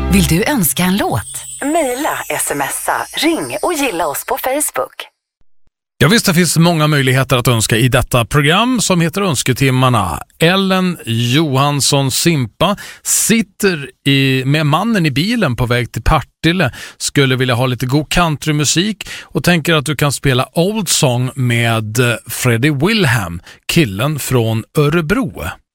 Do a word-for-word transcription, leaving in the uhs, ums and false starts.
Vill du önska en låt? Maila, smsa, ring och gilla oss på Facebook. Ja visst, det finns många möjligheter att önska i detta program som heter Önsketimmarna. Ellen Johansson Simpa sitter i, med mannen i bilen på väg till Partille, skulle vilja ha lite god countrymusik och tänker att du kan spela Old Song med Freddie Wilhelm, killen från Örebro.